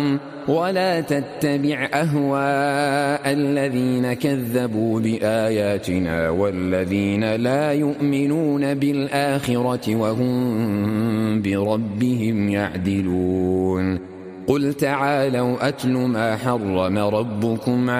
ولا تتبع أهواء الذين كذبوا بآياتنا والذين لا يؤمنون بالآخرة وهم بربهم يعدلون. قل تعالوا أتل ما حرم ربكم